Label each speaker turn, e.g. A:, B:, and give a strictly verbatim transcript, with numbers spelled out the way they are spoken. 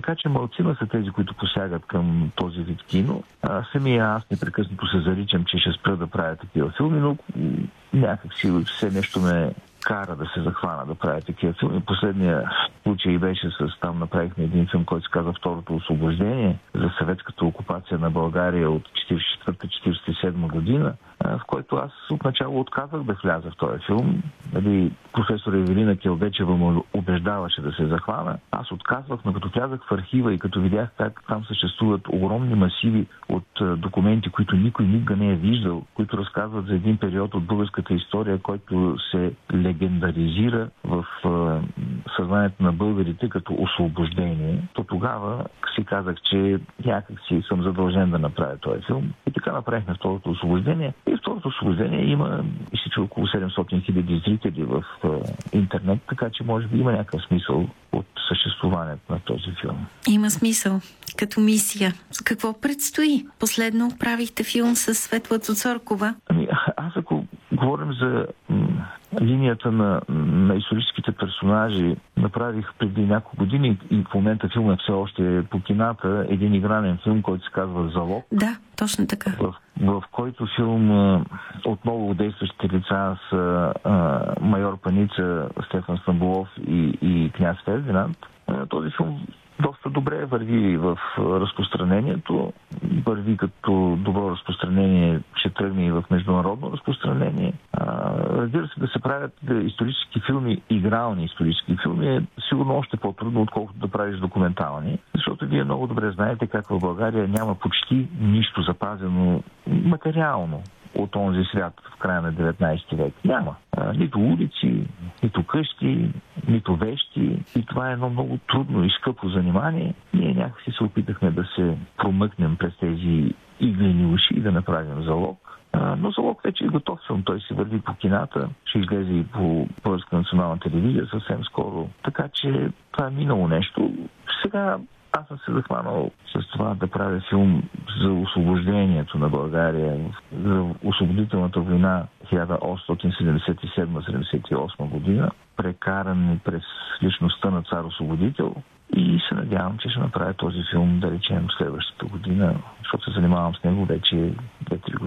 A: Така че малцина са тези, които посягат към този вид кино. А, самия аз непрекъснато се заричам, че ще спра да правя такива филми, но някак си все нещо ме кара да се захвана да правя такива филми. Последния случай беше с там направихме един филм, който се казва Второто освобождение за съветската окупация на България от четиридесет и четвърта - четиридесет и седма година, в който аз отначало отказах да вляза в този филм. Нали, професор Евелина Келвечева му убеждаваше да се захвана. Аз отказвах, но като влязах в архива и като видях как там съществуват огромни масиви от документи, които никой никога не е виждал, които разказват за един период от българската история, който се легендаризира в съзнанието на българите като освобождение, то тогава си казах, че някак си съм задължен да направя този филм. И така направихме Второто освобождение. И Второто освобождение има изтича около седемстотин хиляди зрители в интернет, така че може би има някакъв смисъл от съществуването на този филм.
B: Има смисъл. Като мисия. Какво предстои? Последно правихте филм с Светла Цуцоркова.
A: Ами, аз ако говорим за м- линията на, на историческите персонажи, направих преди няколко години и в момента филмът все още е по кината, един игранен филм, който се казва Залог.
B: Да, точно така.
A: В, в който филм а, отново действащите лица са а, майор Паница, Стефан Стамболов и, и княз Фердинанд. А, този филм доста добре върви в разпространението, върви като добро разпространение, ще тръгне и в международно разпространение. А, разбира се, да се правят исторически филми, игрални исторически филми е сигурно още по-трудно, отколкото да правиш документални, защото вие много добре знаете как в България няма почти нищо запазено материално от този свят в края на деветнайсети век. Няма. А, нито улици, нито къщи, нито вещи. И това е едно много трудно и скъпо занимание. Ние някакси се опитахме да се промъкнем през тези иглени уши и да направим Залог. А, но Залог вече е готов филм. Той се върви по кината. Ще излезе и по Българска национална телевизия съвсем скоро. Така че това е минало нещо. Сега аз съм се захванал с това да правя филм за освобождението на България, за освободителната война хиляда осемстотин седемдесет и седма - седемдесет и осма година, прекаран през личността на цар-освободител. И се надявам, че ще направя този филм, да речем, следващата година, защото се занимавам с него вече две-три години.